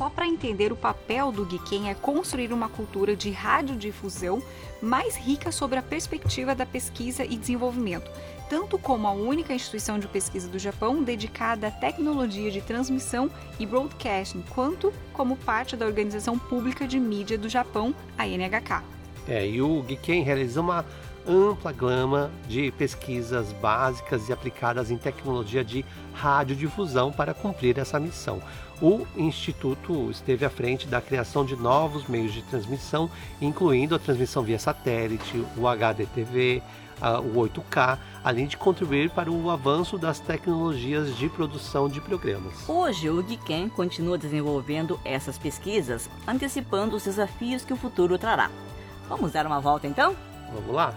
Só para entender, o papel do Giken é construir uma cultura de radiodifusão mais rica sobre a perspectiva da pesquisa e desenvolvimento, tanto como a única instituição de pesquisa do Japão dedicada à tecnologia de transmissão e broadcasting, quanto como parte da Organização Pública de Mídia do Japão, a NHK. E o Giken realiza uma ampla gama de pesquisas básicas e aplicadas em tecnologia de radiodifusão para cumprir essa missão. O Instituto esteve à frente da criação de novos meios de transmissão, incluindo a transmissão via satélite, o HDTV, o 8K, além de contribuir para o avanço das tecnologias de produção de programas. Hoje, o Giken continua desenvolvendo essas pesquisas, antecipando os desafios que o futuro trará. Vamos dar uma volta então? Vamos lá?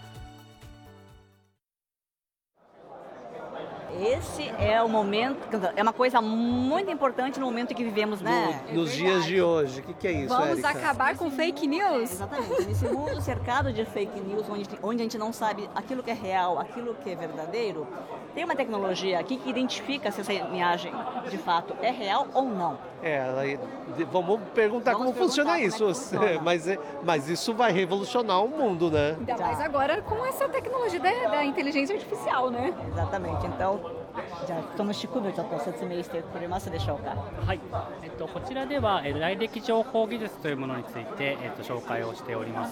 Esse é o momento, é uma coisa muito importante no momento em que vivemos, né? Nos dias de hoje. O que é isso, Vamos Érica? acabar com fake news? Exatamente. Nesse mundo cercado de fake news, onde a gente não sabe aquilo que é real, aquilo que é verdadeiro, tem uma tecnologia aqui que identifica se essa imagem de fato é real ou não. Vamos perguntar como funciona isso. Funciona. Mas isso vai revolucionar o mundo, né? Ainda mais agora com essa tecnologia da inteligência artificial, né? Exatamente. Então, じゃあその仕組みをちょっと説明してくれますでしょうか。 はい、こちらでは来歴情報技術というものについて、紹介をしております。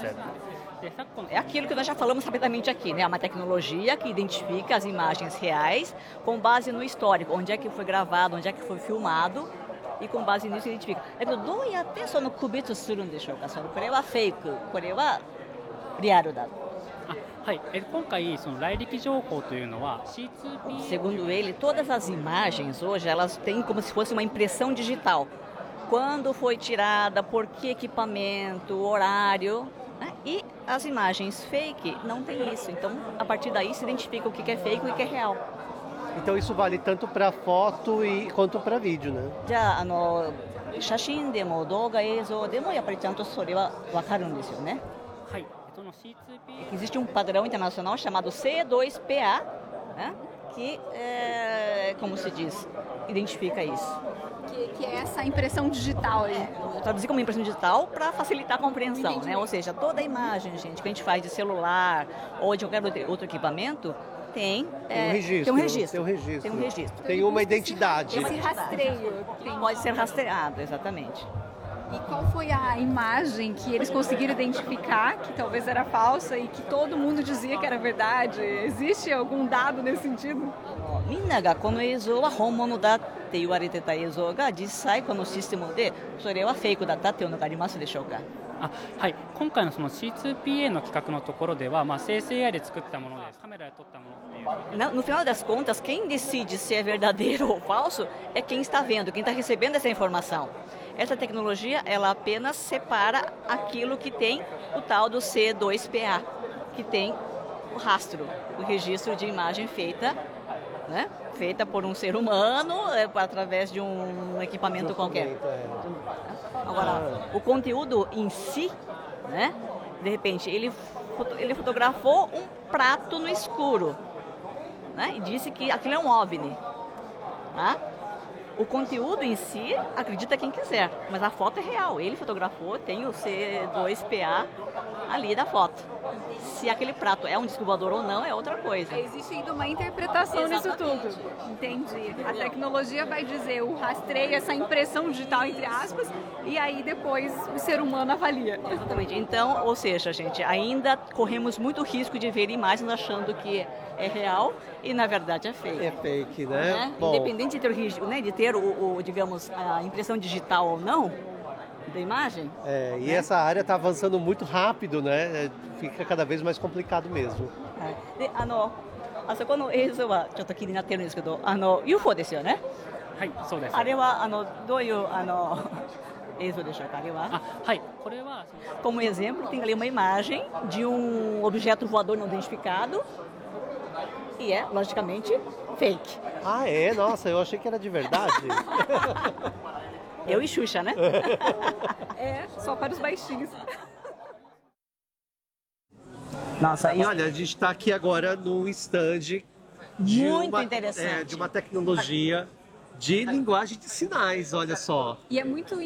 É aquilo que nós já falamos rapidamente aqui, né? É uma tecnologia que identifica as imagens reais com base no histórico, onde é que foi gravado, onde é que foi filmado, e com base nisso identifica. どうやってその区別するんでしょうか。これはフェイク、これはリアルだ。 はい、今回その来歴情報というのは C2P。 Segundo ele, todas as imagens hoje elas têm como se fosse uma impressão digital. Quando foi tirada, por que equipamento, horário, né? E as imagens fake não tem isso. Então, a partir daí se identifica o que é fake e o que é real. Então isso vale tanto para foto quanto para vídeo, né? じゃあ写真でも動画映像でもやっぱりちゃんとそれは分かるんですよね。 はい、その C2P。 Existe um padrão internacional chamado C2PA, né? Que, como se diz, identifica isso. Que é essa impressão digital aí. Vou traduzir como impressão digital para facilitar a compreensão, né? Ou seja, toda a imagem, gente, que a gente faz de celular ou de qualquer outro equipamento tem um registro. Tem um registro. Tem uma identidade. Esse rastreio. Pode ser rastreado, exatamente. E qual foi a imagem que eles conseguiram identificar, que talvez era falsa e que todo mundo dizia que era verdade? Existe algum dado nesse sentido? みんながこの映像は本物だって言われてた映像が実際このシステムでそれはフェイクだったっていうのがありますでしょうか。 はい、今回のその C2PA の企画のところでは、生成 AI で作ったものです。カメラで撮ったものっていう。 No final das contas, quem decide se é verdadeiro ou falso é quem está vendo, quem está recebendo essa informação. Essa tecnologia, ela apenas separa aquilo que tem o tal do C2PA, que tem o rastro, o registro de imagem feita, né? Feita por um ser humano, através de um equipamento qualquer. Agora, o conteúdo em si, né? De repente, ele fotografou um prato no escuro, né? E disse que aquilo é um OVNI. Tá? O conteúdo em si, acredita quem quiser, mas a foto é real. Ele fotografou, tem o C2PA ali da foto. Se aquele prato é um disco voador ou não, é outra coisa. Existe ainda uma interpretação nisso tudo. Entendi. A tecnologia vai dizer, o rastreio, essa impressão digital, entre aspas, e aí depois o ser humano avalia. Exatamente. Então, ou seja, gente, ainda corremos muito risco de ver imagens achando que é real e na verdade é fake. É fake, né? Bom, independente de ter, de ter digamos, a impressão digital ou não da imagem. E essa área está avançando muito rápido, né? Fica cada vez mais complicado mesmo. あそこの映像はちょっと気になってるんですけど、UFO ですよね。 はい、そうです。 あれはどういう映像でしょうか。あれは。 はい、これは Como exemplo, tem ali uma imagem de um objeto voador não identificado e é, logicamente, fake. Ah, é? Nossa, eu achei que era de verdade. Eu e Xuxa, né? É, só para os baixinhos. Nossa, E olha, a gente está aqui agora no stand muito interessante. De uma tecnologia de linguagem de sinais, olha só. E é muito